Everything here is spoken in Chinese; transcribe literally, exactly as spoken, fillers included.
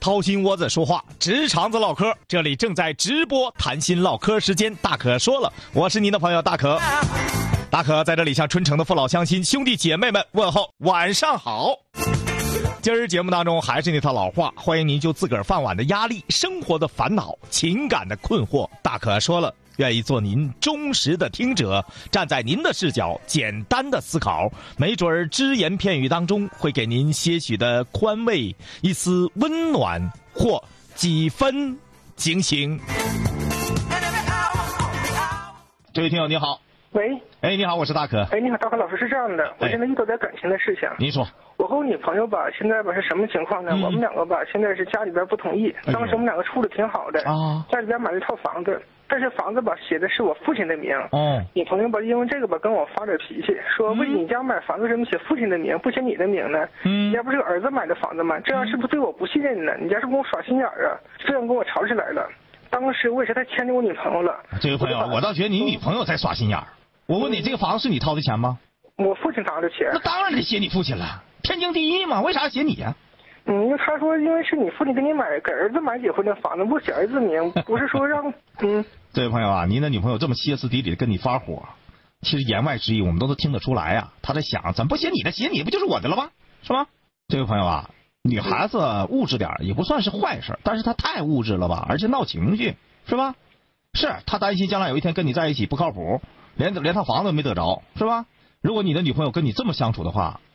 掏心窝子说话，直肠子唠嗑，这里正在直播谈心唠嗑时间，大可说了，我是您的朋友大可。大可在这里向春城的父老乡亲兄弟姐妹们问候晚上好。今儿节目当中还是那套老话，欢迎您就自个儿饭碗的压力、生活的烦恼、情感的困惑，大可说了，愿意做您忠实的听者，站在您的视角简单的思考，没准儿只言片语当中会给您些许的宽慰，一丝温暖或几分警醒。这位听友你好。 喂， 哎，你好，我是大可。 哎，你好，大可老师，是这样的，我现在遇到点感情的事情。 您说。 我和我女朋友吧，现在吧是什么情况呢？嗯、我们两个吧，现在是家里边不同意。当时我们两个处的挺好的，啊、家里边买了一套房子，但是房子吧写的是我父亲的名。哦。女朋友吧，因为这个吧跟我发点脾气，说为你家买房子为什么写父亲的名，不写你的名呢？嗯。你家不是儿子买的房子吗？这样是不是对我不信任呢？你家是跟我耍心眼儿啊？这样跟我吵起来了。当时我也是他牵着我女朋友了。 这位朋友，我倒觉得你女朋友在耍心眼儿。我问你，这个房子是你掏的钱吗？ 我父亲掏的钱。 那当然得写你父亲了，天经地义嘛，为啥要写你呀、 啊？嗯，因为他说，因为是你父亲给你买给儿子买结婚的房子，不写儿子名，不是说让嗯。 这位朋友啊，您的女朋友这么歇斯底里的跟你发火，其实言外之意我们都能听得出来呀、啊。他在想，怎么不写你的，写你不就是我的了吗？是吧？这位朋友啊，女孩子物质点也不算是坏事，但是她太物质了吧，而且闹情绪，是吧？是她担心将来有一天跟你在一起不靠谱。连连套房子都没得着，是吧？如果你的女朋友跟你这么相处的话，